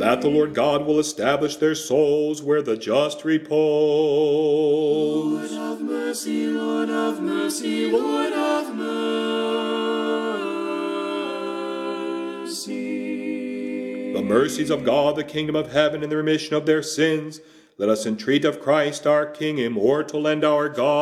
that the Lord God will establish their souls where the just repose. Lord of mercy, Lord of mercy, Lord of mercy. The mercies of God, the kingdom of heaven, and the remission of their sins, let us entreat of Christ our King, immortal and our God.